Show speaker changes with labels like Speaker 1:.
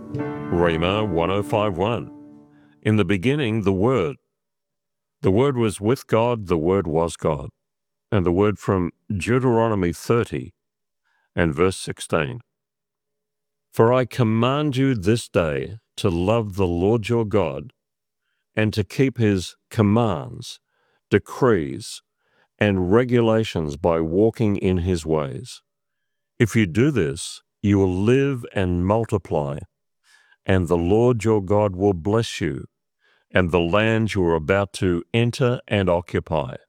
Speaker 1: Rhema 1051. In the beginning, the Word. The Word was with God, the Word was God. And the word from Deuteronomy 30 and verse 16. For I command you this day to love the Lord your God and to keep his commands, decrees, and regulations by walking in his ways. If you do this, you will live and multiply, and the Lord your God will bless you and the land you are about to enter and occupy.